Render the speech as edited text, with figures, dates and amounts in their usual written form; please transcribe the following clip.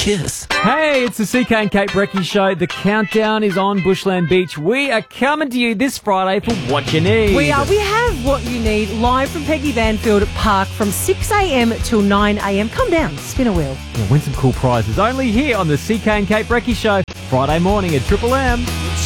Kiss. Hey, it's the CK and Kate Brecky Show. The countdown is on Bushland Beach. We are coming to you this Friday for What You Need. We are. We have What You Need live from Peggy Banfield Park from 6 a.m. till 9 a.m. Come down, spin a wheel. Yeah, win some cool prizes only here on the CK and Kate Brecky Show. Friday morning at Triple M.